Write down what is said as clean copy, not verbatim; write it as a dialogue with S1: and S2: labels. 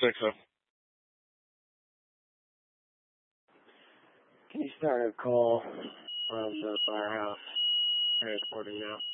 S1: think so.
S2: Can you start a call from the firehouse? Transporting now.